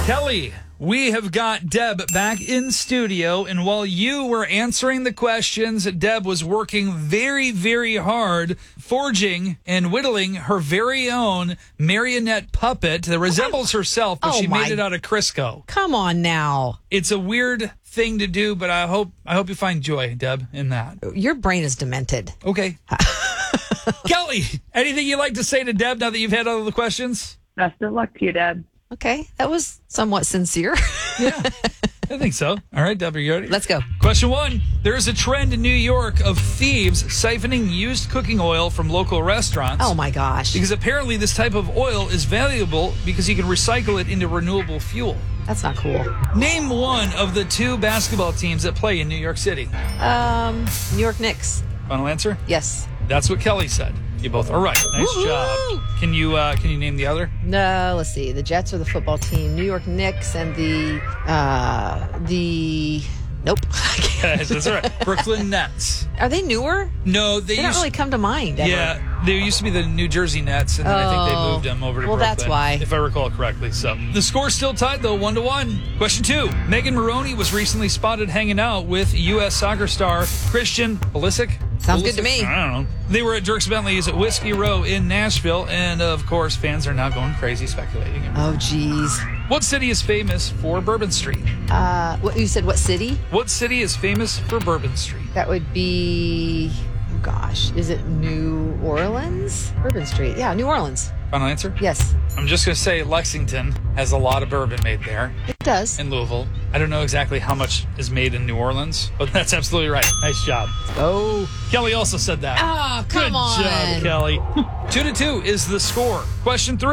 Kelly, we have got Deb back in studio, and while you were answering the questions, Deb was working very, very hard, forging and whittling her very own marionette puppet that resembles herself, but she made it out of Crisco. Come on now. It's a weird thing to do, but I hope you find joy, Deb, in that. Your brain is demented. Okay. Kelly, anything you'd like to say to Deb now that you've had all the questions? Best of luck to you, Deb. Okay, that was somewhat sincere. Yeah, I think so. All right, Deb, are you ready? Let's go. Question 1. There is a trend in New York of thieves siphoning used cooking oil from local restaurants. Oh, my gosh. Because apparently this type of oil is valuable because you can recycle it into renewable fuel. That's not cool. Name one of the 2 basketball teams that play in New York City. New York Knicks. Final answer? Yes. That's what Kelly said. You both are right. Nice Woo-hoo! job. Can you name the other? No, let's see. The Jets are the football team. New York Knicks and nope. That's right. Brooklyn Nets. Are they newer? No, They don't really come to mind ever. Yeah, they used to be the New Jersey Nets, and then I think they moved them over to Brooklyn. That's why. If I recall correctly. So the score's still tied, though, 1-1. Question 2. Megan Maroney was recently spotted hanging out with U.S. soccer star Christian Pulisic. Sounds good to me. I don't know. They were at Dirks Bentley's at Whiskey Row in Nashville, and of course, fans are now going crazy speculating. Oh, geez. What city is famous for Bourbon Street? What you said? What city? What city is famous for Bourbon Street? That would be. Oh gosh, is it New Orleans? Bourbon Street. Yeah, New Orleans. Final answer? Yes, I'm just going to say Lexington has a lot of bourbon made there. it does. In Louisville. I don't know exactly how much is made in New Orleans, but that's absolutely right. Nice job. Oh, Kelly also said that. come on. Good job, Kelly. 2-2 is the score. Question 3.